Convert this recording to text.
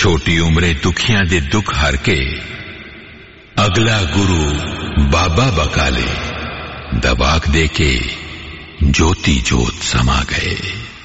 छोटी उम्रे दुखियां दे दुख हर के अगला गुरु बाबा बकाले दवाक दे के ज्योति जोत समा गए।